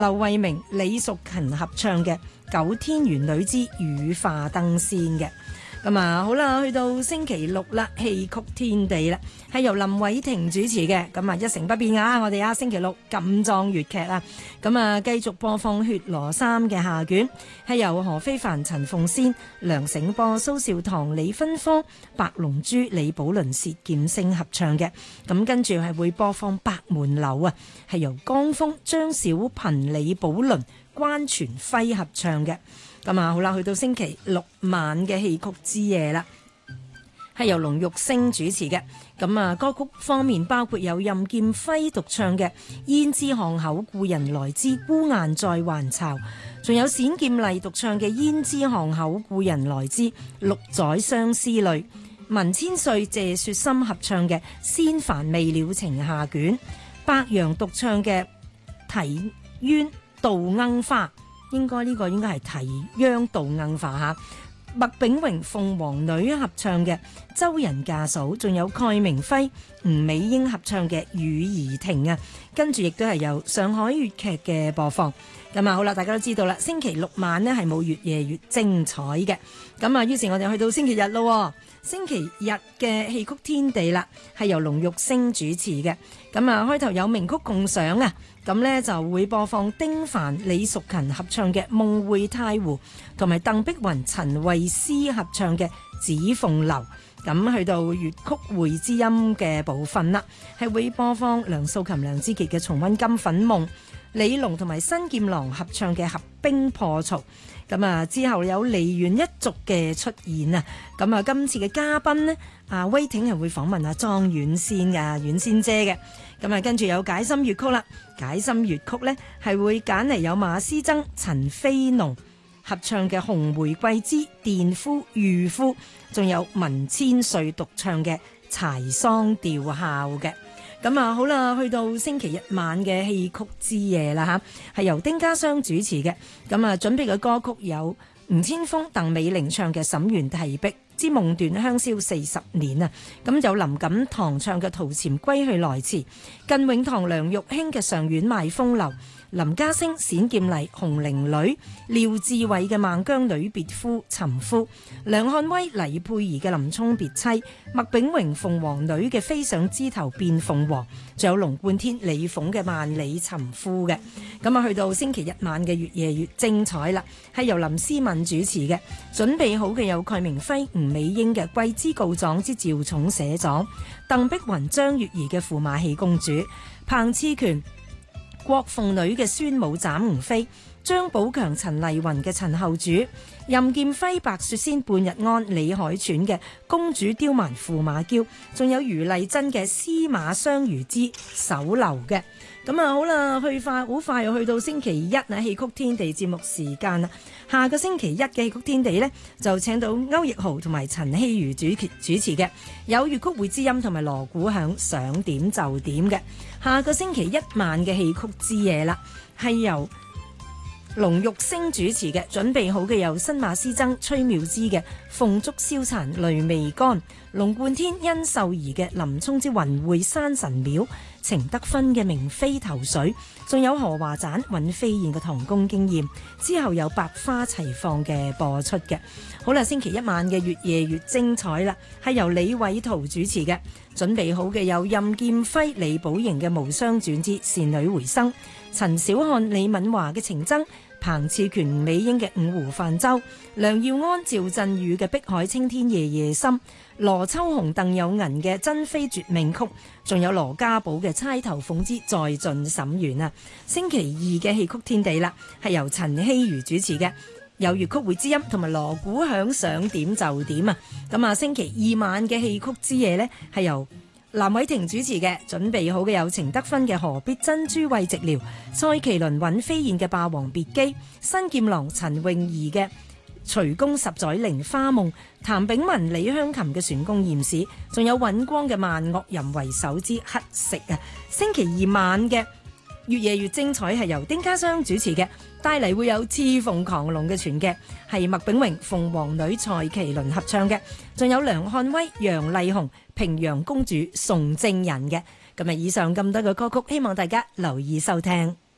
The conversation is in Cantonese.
劉慧明、李淑勤合唱嘅《九天玄女之羽化燈仙》嘅。咁啊，好啦，去到星期六啦，戲曲天地啦，係由林偉霆主持嘅。咁啊，一成不變啊，我哋星期六禁葬粵劇啊，咁啊，繼續播放《血羅三》嘅下卷，係由何非凡、陳鳳仙、梁醒波、蘇兆堂、李芬芳、白龍珠、李寶倫、薛劍聲合唱嘅。咁跟住係會播放《白門樓》啊，係由江峰、張小頻、李寶倫、關全輝合唱嘅。咁啊，好啦，去到星期六晚嘅戲曲之夜啦，係由龍玉星主持嘅。咁啊，歌曲方面包括有任劍輝獨唱嘅《胭脂巷口故人來之孤雁在還巢》，仲有冼劍麗獨唱嘅《胭脂巷口故人來之六載相思淚》，文千歲、謝雪心合唱嘅《仙凡未了情》下卷，白楊獨唱嘅《題淵渡鶯花》。應該呢個應該係題央渡鶯花嚇，麥炳榮、鳳凰女合唱嘅《周人嫁嫂》，仲有蓋明輝、吳美英合唱嘅《雨兒亭》啊，跟住亦都係由上海粵劇嘅播放。咁啊，好啦，大家都知道啦，星期六晚呢係冇越夜越精彩嘅。咁啊，於是我哋去到星期日咯。星期日嘅戲曲天地啦，係由龍玉星主持嘅。咁啊，開頭有名曲共賞啊，咁呢就會播放丁凡、李淑勤合唱嘅《夢會太湖》，同埋鄧碧雲、陳慧思合唱嘅《紫鳳樓》。咁去到粵曲會之音嘅部分啦，係會播放梁素琴、梁之傑嘅《重溫金粉夢》，李龍同埋新劍郎合唱嘅《合兵破曹》。咁啊，之後有梨園一族嘅出現啊。咁啊，今次嘅嘉賓呢，威挺係會訪問莊婉仙婉仙姐嘅。咁啊，跟住有解心粵曲啦，解心粵曲呢係會揀嚟有馬師曾、陳飛農合唱嘅《紅玫瑰之電夫御夫》，仲有文千歲獨唱嘅《柴桑吊孝》嘅。咁啊，好啦，去到星期日晚嘅戲曲之夜啦嚇，係由丁家湘主持嘅。咁啊，準備嘅歌曲有吳千峰、鄧美玲唱嘅《沈園提壁之夢斷香消40年》啊。咁有林錦堂唱嘅《陶潛歸去來遲》，靳永堂、梁玉卿嘅《上苑賣風樓》，林家聲、冼劍麗、紅伶女，廖志偉嘅《孟姜女別夫尋夫》，梁漢威、黎佩儀嘅《林沖別妻》，麥炳榮、鳳凰女嘅《飛上枝頭變鳳凰》，仲有龍貫天、李鳳嘅《萬里尋夫》嘅。咁啊，去到星期一晚嘅越夜越精彩啦，係由林思敏主持嘅。準備好嘅有蓋明輝、吳美英嘅《桂枝告狀之趙寵寫狀》，鄧碧雲、張月兒嘅《駙馬戲公主》，彭熾權、郭鳳女嘅《孫武斬吳飛》，張寶強、陳麗雲嘅《陳後主》，任劍輝、白雪仙、半日安、李海喘嘅《公主刁蠻駙馬嬌》，仲有余麗珍嘅《司馬相如之酒樓》嘅。咁啊，好啦，好快又去到星期一啊！戲曲天地節目時間啦，下個星期一嘅戲曲天地呢，就請到歐奕豪同埋陳希如主持嘅，有粵曲會之音同埋鑼鼓響，想點就點嘅。下個星期一晚嘅戲曲之夜啦，係由龍玉星主持嘅。準備好嘅有新馬師曾、崔妙芝嘅《鳳燭燒殘淚未乾》，龍貫天、殷秀儀嘅《林沖之雲會山神廟》，程德芬嘅《明妃投水》，仲有何華盞、尹飛燕嘅《唐宮經驗》，之後有百花齊放嘅播出嘅。好啦，星期一晚嘅越夜越精彩啦，係由李偉圖主持嘅。準備好嘅有任劍輝、李寶瑩嘅《無雙傳之倩女回生》，陳小漢、李敏華嘅《情僧》，彭熾權、美英嘅《五湖泛舟》，梁耀安、趙振宇嘅《碧海青天夜夜心》，羅秋紅、鄧有銀嘅《珍妃絕命曲》，仲有羅家寶嘅《釵頭鳳之再進審園》啊！星期二嘅戲曲天地啦，係由陳希如主持嘅，有粵曲會之音同埋鑼鼓響，想點就點啊！咁啊，星期二晚嘅戲曲之夜呢，係由藍偉霆主持嘅。準備好嘅有程德芬嘅《何必珍珠慰寂寥》，蔡麒麟、尹飛燕嘅《霸王別姬》，新劍郎陳詠儀嘅《隨宮十載菱花夢》，譚炳文、李香琴嘅《璇宮驗視》，仲有尹光嘅《萬惡淫為首之乞食》啊！星期二晚嘅越夜越精彩係由丁家湘主持嘅，帶嚟會有刺鳳狂龍嘅傳劇，係麥炳榮、鳳凰女、蔡麒麟合唱嘅，仲有梁漢威、楊麗紅、平陽公主、宋正人嘅。咁啊，以上咁多嘅歌曲，希望大家留意收聽。